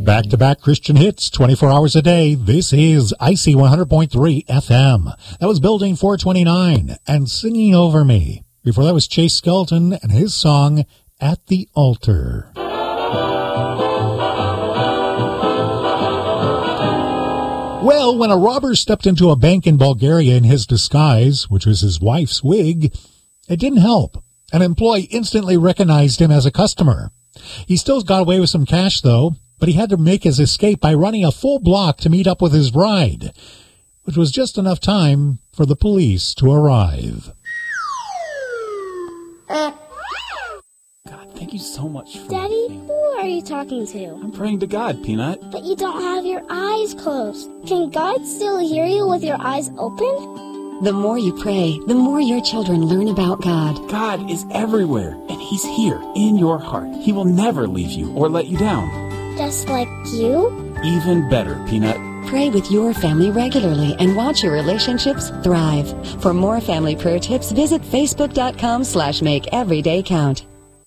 Back-to-back Christian hits, 24 hours a day. This is IC 100.3 FM. That was Building 429 and Singing Over Me. Before that was Chase Skelton and his song, At the Altar. Well, when a robber stepped into a bank in Bulgaria in his disguise, which was his wife's wig, it didn't help. An employee instantly recognized him as a customer. He still got away with some cash, though, but he had to make his escape by running a full block to meet up with his bride, which was just enough time for the police to arrive. God, thank you so much for Daddy, who are you talking to? I'm praying to God, Peanut. But you don't have your eyes closed. Can God still hear you with your eyes open? The more you pray, the more your children learn about God. God is everywhere, and He's here in your heart. He will never leave you or let you down. Just like you? Even better, Peanut. Pray with your family regularly and watch your relationships thrive. For more family prayer tips, visit facebook.com/makeeverydaycount.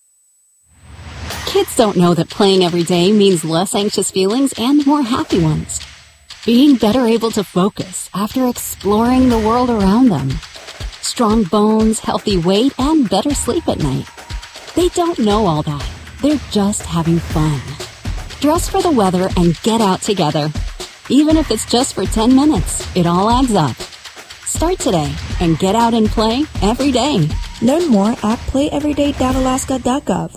Kids don't know that playing every day means less anxious feelings and more happy ones. Being better able to focus after exploring the world around them. Strong bones, healthy weight, and better sleep at night. They don't know all that. They're just having fun. Dress for the weather and get out together. Even if it's just for 10 minutes, it all adds up. Start today and get out and play every day. Learn more at playeveryday.alaska.gov.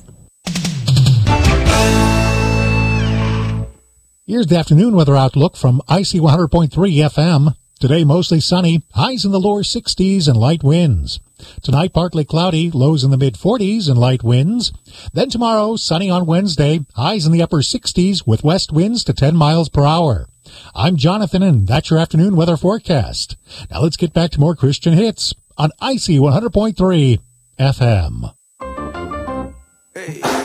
Here's the afternoon weather outlook from IC 100.3 FM. Today, mostly sunny, highs in the lower 60s and light winds. Tonight, partly cloudy, lows in the mid-40s and light winds. Then tomorrow, sunny on Wednesday, highs in the upper 60s with west winds to 10 miles per hour. I'm Jonathan, and that's your afternoon weather forecast. Now let's get back to more Christian hits on IC 100.3 FM. Hey.